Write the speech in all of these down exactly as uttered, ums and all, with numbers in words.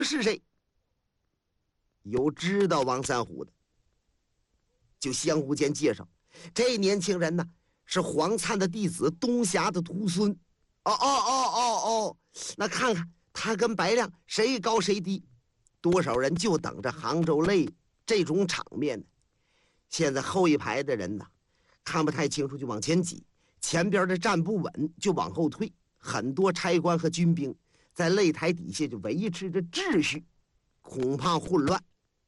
是谁？有知道王三虎的，就相互间介绍，这年轻人呢是黄灿的弟子，东霞的徒孙。哦哦哦哦哦，那看看他跟白亮谁高谁低，多少人就等着杭州擂这种场面呢。现在后一排的人呢看不太清楚，就往前挤，前边的站不稳就往后退，很多差官和军兵在擂台底下就维持着秩序，恐怕混乱。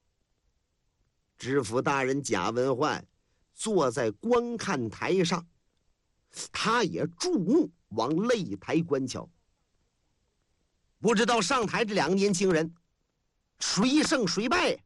知府大人贾文焕坐在观看台上，他也注目往擂台观瞧。不知道上台这两个年轻人谁胜谁败。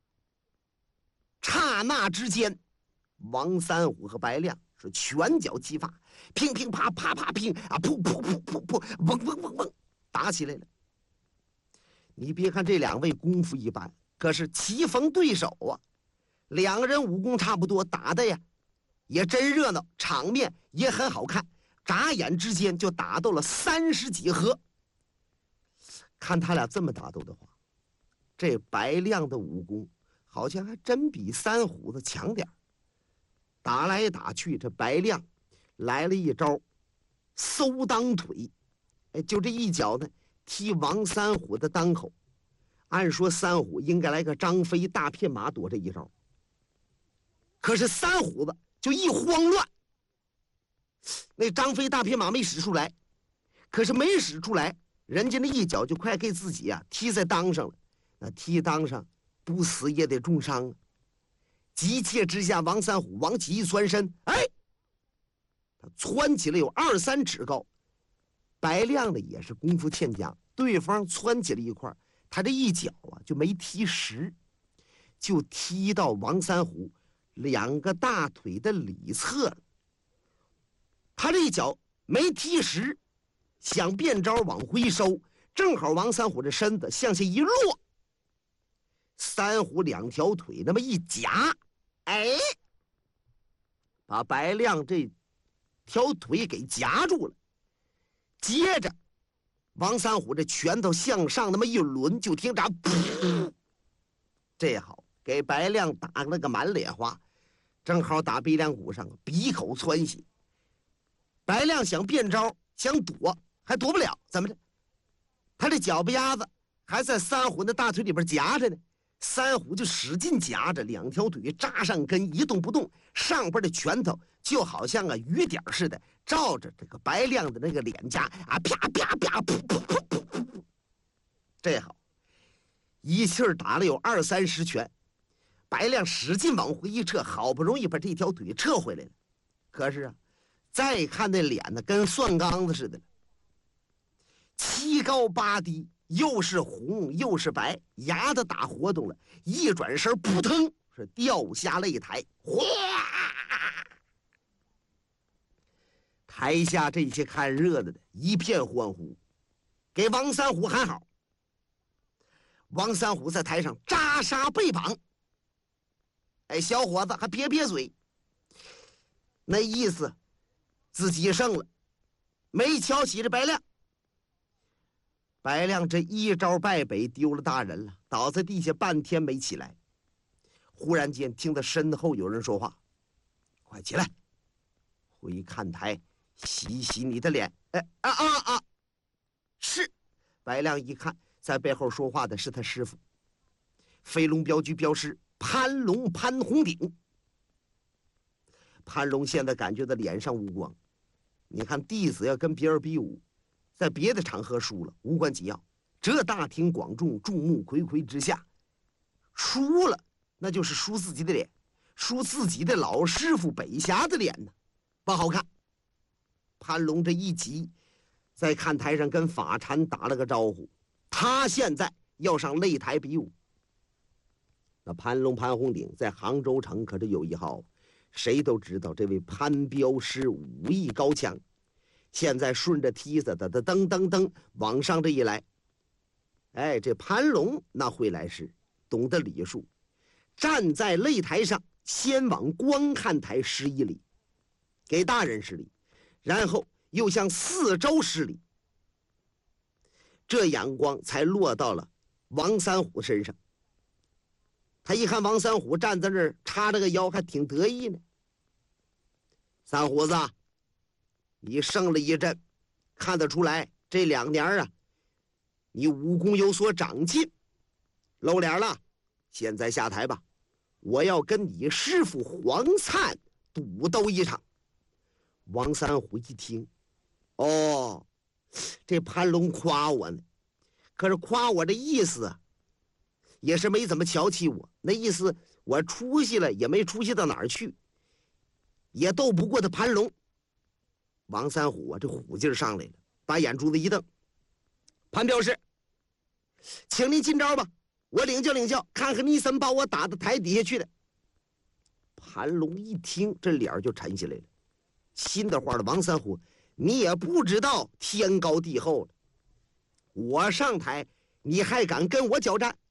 刹那之间，王三虎和白亮是拳脚齐发，乒乒啪啪啪乒啊，噗噗噗噗噗，嗡嗡嗡嗡，打起来了。你别看这两位功夫一般，可是棋逢对手啊，两个人武功差不多，打的呀也真热闹，场面也很好看。眨眼之间就打斗了三十几合。看他俩这么打斗的话，这白亮的武功好像还真比三虎子强点。打来打去，这白亮来了一招搜裆腿，哎，就这一脚呢踢王三虎的裆口。按说三虎应该来个张飞大片马躲这一招，可是三虎子就一慌乱，那张飞大片马没使出来，可是没使出来，人家那一脚就快给自己啊踢在裆上了。那踢裆上不死也得重伤啊！急切之下，王三虎往起一窜身，哎，他窜起来有二三尺高。白亮的也是功夫欠佳，对方窜起来一块，他这一脚啊就没踢实，就踢到王三虎两个大腿的里侧了。他这一脚没踢实，想变招往回收，正好王三虎的身子向下一落，三虎两条腿那么一夹，哎，把白亮这条腿给夹住了。接着王三虎这拳头向上那么一抡，就听着噗，这好给白亮打了个满脸花，正好打鼻梁骨上，鼻口窜血。白亮想变招想躲还躲不了，怎么着？他这脚巴丫子还在三虎的大腿里边夹着呢，三虎就使劲夹着，两条腿扎上根一动不动，上边的拳头就好像啊雨点似的照着这个白亮的那个脸颊啊，啪啪啪噗噗噗噗噗，这好一气儿打了有二三十拳。白亮使劲往回一撤，好不容易把这条腿撤回来了，可是啊再看那脸呢，跟蒜缸子似的了，七高八低，又是红又是白，牙子打活动了，一转身扑腾是掉下擂台，哗！台下这些看热闹的一片欢呼，给王三虎喊好。王三虎在台上扎杀被绑，哎，小伙子还撇撇嘴，那意思自己胜了，没瞧起这白亮。白亮这一招败北，丢了大人了，倒在地下半天没起来。忽然间听到身后有人说话：“快起来，回看台洗洗你的脸。”哎啊啊啊！是。白亮一看，在背后说话的是他师傅，飞龙镖局镖师潘龙潘红顶。潘龙现在感觉到脸上无光，你看弟子要跟别人比武，在别的场合输了无关紧要，这大庭广众众目睽睽之下输了，那就是输自己的脸，输自己的老师傅北峡的脸呢，不好看。潘龙这一急，在看台上跟法禅打了个招呼，他现在要上擂台比武。那潘龙潘红顶在杭州城可是有一号，谁都知道这位潘镖师武艺高强，现在顺着梯子的噔噔噔往上这一来，哎，这潘龙那会来事，懂得礼数，站在擂台上先往观看台施一礼，给大人施礼，然后又向四周施礼，这阳光才落到了王三虎身上。他一看王三虎站在那儿插着个腰，还挺得意呢。三虎子，你胜了一阵，看得出来这两年啊，你武功有所长进，露脸了。现在下台吧，我要跟你师傅黄灿赌斗一场。王三虎一听，哦，这潘龙夸我呢，可是夸我的意思啊，也是没怎么瞧起我，那意思我出息了也没出息到哪儿去，也斗不过他潘龙。王三虎啊，这虎劲上来了，把眼珠子一瞪：“潘镖师，请您进招吧，我领教领教，看看你怎么把我打到台底下去的。”潘龙一听，这脸就沉下来了，心的话了：“王三虎，你也不知道天高地厚了，我上台，你还敢跟我交战？”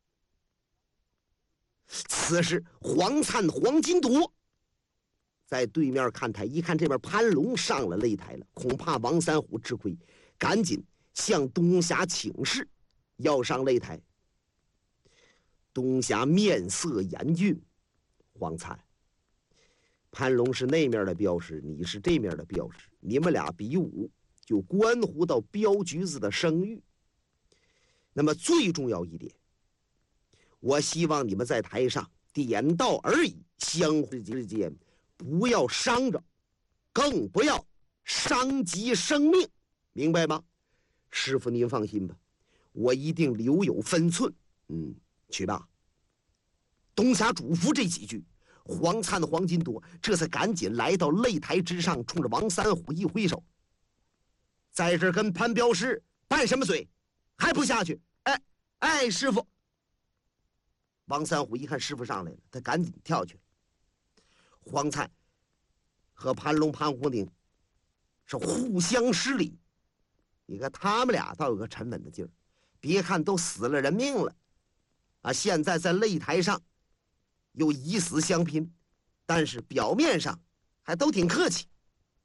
此时，黄灿、黄金铎在对面看台，一看这边潘龙上了擂台了，恐怕王三虎吃亏，赶紧向东霞请示，要上擂台。东霞面色严峻：“黄灿，潘龙是那面的镖师，你是这面的镖师，你们俩比武，就关乎到镖局子的声誉。那么最重要一点，我希望你们在台上点到而已，相互之间不要伤着，更不要伤及生命，明白吗？师傅您放心吧，我一定留有分寸。嗯，去吧。”东霞嘱咐这几句，黄灿的黄金铎这才赶紧来到擂台之上，冲着王三虎一挥手：“在这跟潘镖师拌什么嘴？还不下去？哎哎，师傅！”王三虎一看师傅上来了，他赶紧跳去了。黄灿和潘龙、潘红顶是互相施礼，你看他们俩倒有个沉稳的劲儿，别看都死了人命了啊，现在在擂台上又以死相拼，但是表面上还都挺客气。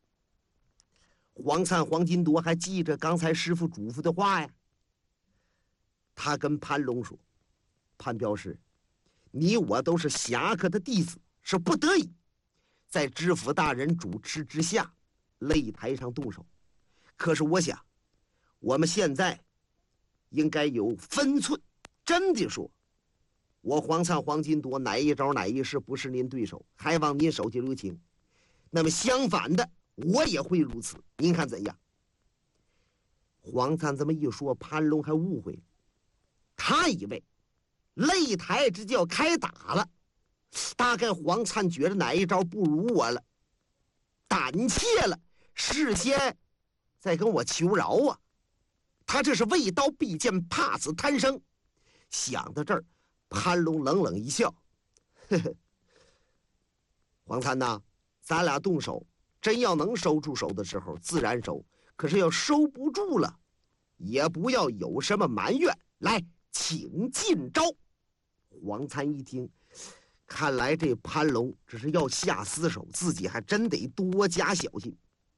黄灿、黄金铎还记着刚才师傅嘱咐的话呀，他跟潘龙说：“潘镖师，你我都是侠客的弟子，是不得已在知府大人主持之下擂台上动手，可是我想我们现在应该有分寸。真的说，我黄灿、黄金铎哪一招哪一式不是您对手，还望您手下留情。那么相反的，我也会如此，您看怎样？”黄灿这么一说，潘龙还误会了，他以为擂台这就要开打了，大概黄灿觉得哪一招不如我了，胆怯了，事先在跟我求饶啊！他这是畏刀必剑，怕死贪生。想到这儿，潘龙冷冷一笑：“呵呵，黄灿呐，咱俩动手，真要能收住手的时候，自然收；可是要收不住了，也不要有什么埋怨。来，请进招。”黄灿一听，看来这潘龙只是要下死手，自己还真得多加小心。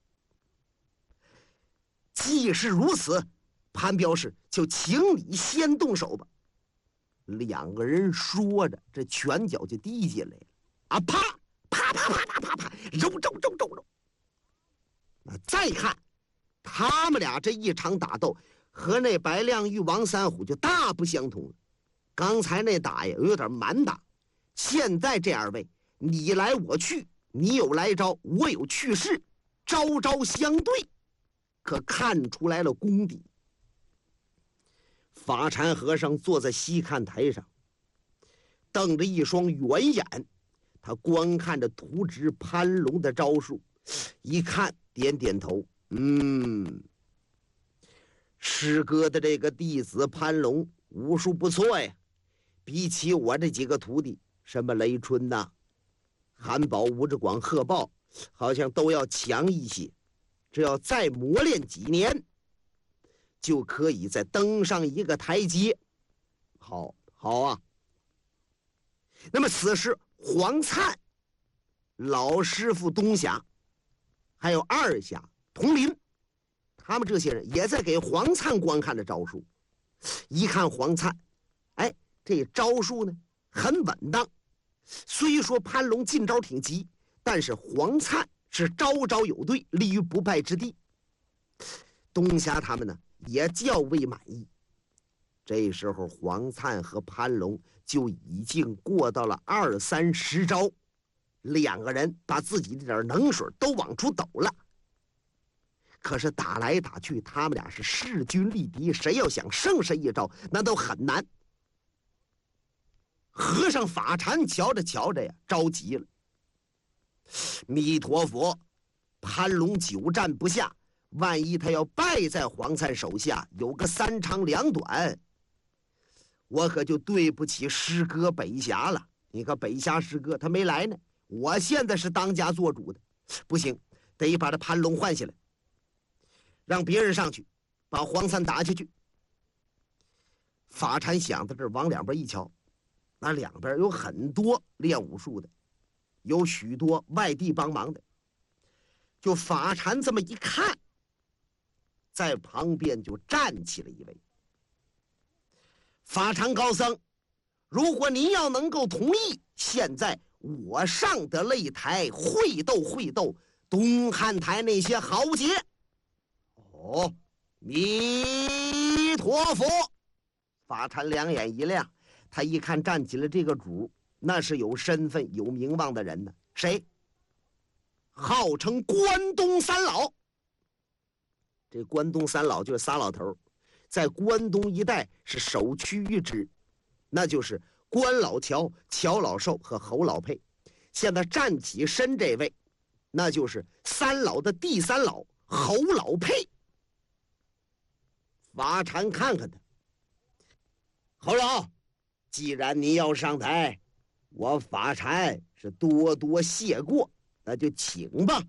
既是如此，潘镖师就请你先动手吧。两个人说着，这拳脚就递进来了，啊，啪啪啪啪啪啪啪，揉揉揉揉揉。啊，再看他们俩这一场打斗，和那白亮玉、王三虎就大不相同了。刚才那打呀有点蛮打，现在这二位你来我去，你有来招，我有去势，招招相对，可看出来了功底。法禅和尚坐在西看台上，瞪着一双圆眼，他观看着图纸潘龙的招数，一看点点头，嗯，师哥的这个弟子潘龙武术不错呀，比起我这几个徒弟，什么雷春呐、韩宝、吴志广、贺豹，好像都要强一些。只要再磨练几年，就可以再登上一个台阶。好，好啊。那么此时，黄灿、老师傅东霞，还有二侠童林，他们这些人也在给黄灿观看着招数。一看黄灿， 这招数呢很稳当。虽说潘龙进招挺急，但是黄灿是招招有对，立于不败之地。东霞他们呢也较为满意。这时候黄灿和潘龙就已经过到了二三十招，两个人把自己这点能水都往出抖了。可是打来打去，他们俩是势均力敌，谁要想胜谁一招那都很难。和尚法禅瞧着瞧着呀，着急了。弥陀佛，潘龙久战不下，万一他要败在黄灿手下，有个三长两短，我可就对不起师哥北峡了。你看北峡师哥他没来呢，我现在是当家做主的，不行，得把这潘龙换下来，让别人上去把黄灿打下去。法禅想到这儿，往两边一瞧，那两边有很多练武术的，有许多外地帮忙的。就法禅这么一看，在旁边就站起了一位。法禅高僧，如果您要能够同意，现在我上的擂台会斗会斗东汉台那些豪杰。哦，弥陀佛！法禅两眼一亮，他一看站起了这个主，那是有身份有名望的人呢。谁？号称关东三老。这关东三老就是仨老头，在关东一带是首屈一指，那就是关老乔、乔老寿和侯老佩。现在站起身这位，那就是三老的第三老侯老佩。法禅看看他，侯老，既然你要上台，我法禅是多多谢过，那就请吧。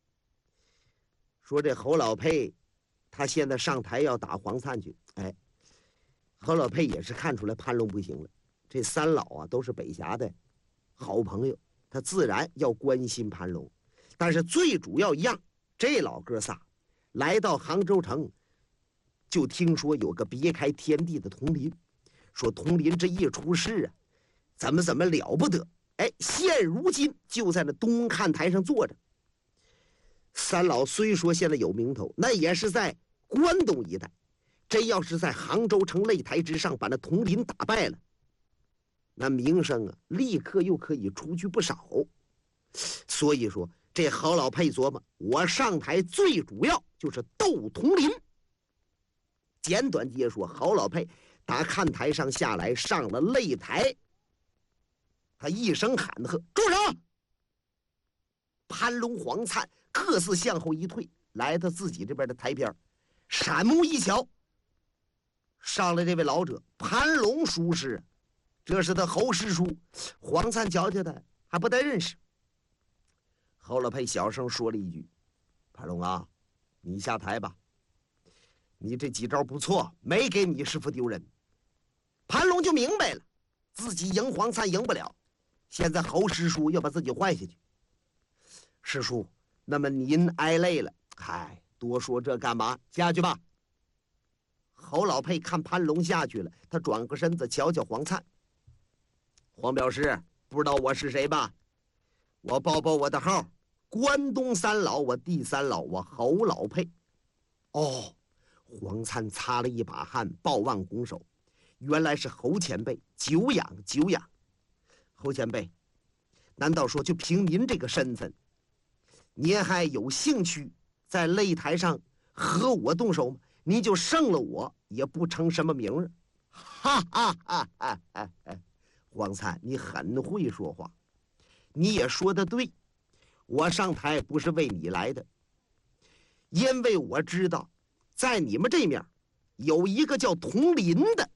说这侯老佩他现在上台要打黄灿去，哎，侯老佩也是看出来潘龙不行了，这三老啊都是北峡的好朋友，他自然要关心潘龙。但是最主要一样，这老哥仨来到杭州城，就听说有个别开天地的铜林，说铜林这一出事啊，怎么怎么了不得。哎，现如今就在那东看台上坐着。三老虽说现在有名头，那也是在关东一带，真要是在杭州城擂台之上把那铜林打败了，那名声啊立刻又可以出去不少。所以说这侯老佩琢磨，我上台最主要就是斗铜林。简短接说，侯老佩打看台上下来，上了擂台，他一声喊喝：“住手！”潘龙、黄灿各自向后一退，来到自己这边的台边，闪目一瞧，上来这位老者潘龙叔师，这是他侯师叔。黄灿瞧瞧他还不太认识。侯老佩小声说了一句：“潘龙啊，你下台吧，你这几招不错，没给你师傅丢人。”潘龙就明白了，自己赢黄灿赢不了，现在侯师叔要把自己换下去。师叔，那么您挨累了，嗨，多说这干嘛？下去吧。侯老佩看潘龙下去了，他转个身子瞧瞧黄灿。黄表师，不知道我是谁吧？我报报我的号，关东三老，我第三老，我侯老佩。哦，黄灿擦了一把汗，抱腕拱手，原来是侯前辈，久仰久仰。侯前辈，难道说就凭您这个身份，您还有兴趣在擂台上和我动手吗？您就胜了我也不成什么名儿。哈哈哈哈哈哈！黄灿，你很会说话，你也说得对。我上台不是为你来的，因为我知道在你们这面有一个叫童林的，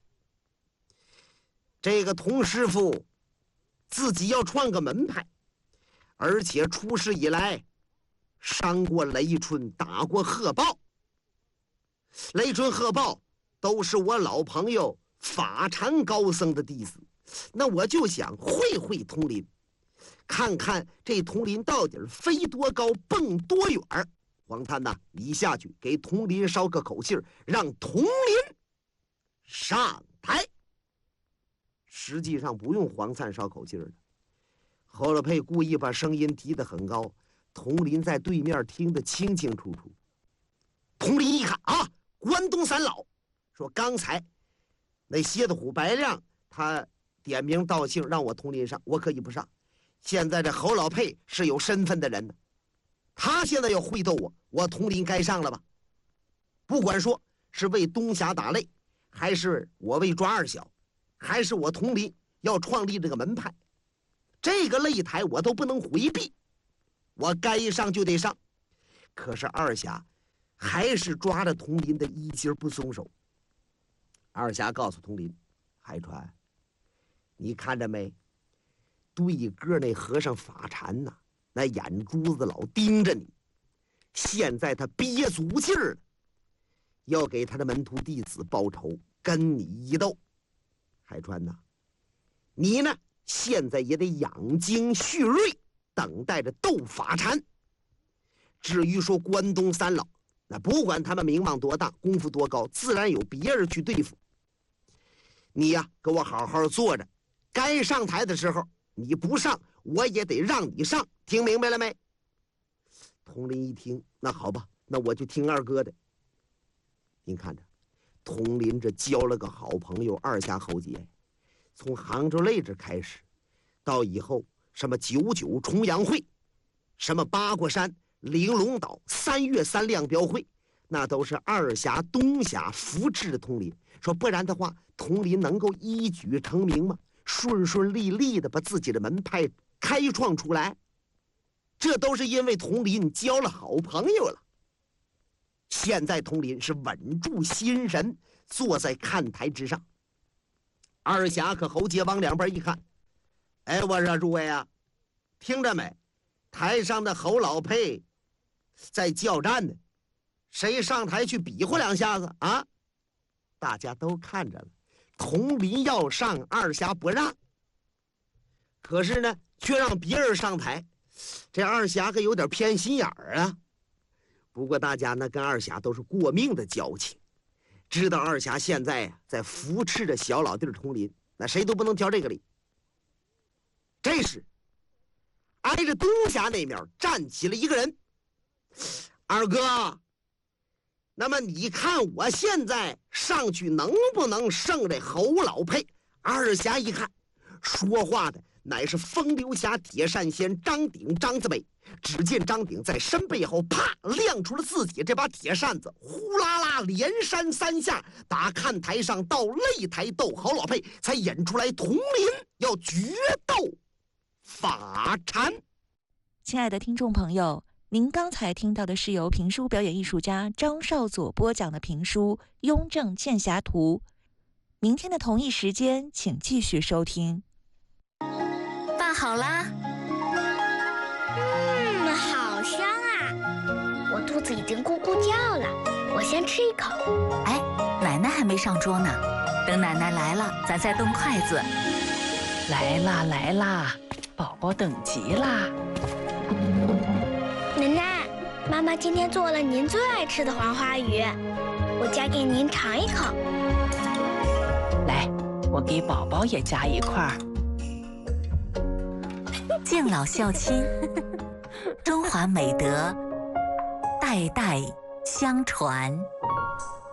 这个童师傅自己要创个门派，而且出世以来伤过雷春，打过贺豹。雷春、贺豹都是我老朋友法禅高僧的弟子，那我就想会会童林，看看这童林到底飞多高蹦多远。黄灿呐，你下去给童林捎个口信，让童林上台。 实际上不用黄灿烧口气儿的。侯老佩故意把声音提得很高，佟林在对面听得清清楚楚。佟林一看啊，关东三老说刚才那蝎子虎白亮他点名道姓让我佟林上，我可以不上。现在这侯老佩是有身份的人呢，他现在要会斗我，我佟林该上了吧？不管说是为东峡打擂，还是我为抓二小，还是我佟林要创立这个门派，这个擂台我都不能回避，我该上就得上。可是二侠还是抓着佟林的衣襟不松手。二侠告诉佟林：“海川，你看着没？对个那和尚法禅呐，那眼珠子老盯着你。现在他憋足劲儿了，要给他的门徒弟子报仇，跟你一斗。海川呐，你呢现在也得养精蓄锐，等待着斗法禅。至于说关东三老，那不管他们名望多大，功夫多高，自然有别人去对付。你呀，给我好好坐着，该上台的时候你不上，我也得让你上，听明白了没？”佟林一听，那好吧，那我就听二哥的。您看着，佟林这交了个好朋友二侠侯杰，从杭州擂这开始，到以后什么九九重阳会，什么八卦山、玲珑岛、三月三亮标会，那都是二侠东侠扶持的佟林。说不然的话，佟林能够一举成名吗？顺顺利利的把自己的门派开创出来，这都是因为佟林交了好朋友了。现在佟林是稳住心神，坐在看台之上。二侠和侯杰往两边一看，哎，我说诸位啊，听着没？台上的侯老佩在叫战呢，谁上台去比划两下子啊？大家都看着了，佟林要上，二侠不让。可是呢，却让别人上台，这二侠可有点偏心眼儿啊。不过大家呢跟二侠都是过命的交情，知道二侠现在呀在扶持着小老弟佟林，那谁都不能挑这个理。这时，挨着东峡那面站起了一个人，二哥。那么你看我现在上去能不能胜这侯老佩？二侠一看，说话的乃是风流侠铁扇仙张鼎张子美。只见张鼎在身背后啪亮出了自己这把铁扇子，呼啦啦连扇三下，打看台上到擂台斗侯老佩，才演出来佟林要决斗法禅。 亲爱的听众朋友，您刚才听到的是由评书表演艺术家张少佐播讲的评书《雍正剑侠图》。明天的同一时间，请继续收听。 拌好啦。 嗯，好香啊！我肚子已经咕咕叫了，我先吃一口。 哎，奶奶还没上桌呢，等奶奶来了，咱再动筷子。 来啦来啦，宝宝等急啦。 奶奶，妈妈今天做了您最爱吃的黄花鱼，我夹给您尝一口。 来，我给宝宝也夹一块儿。 敬老孝亲，中华美德代代相传。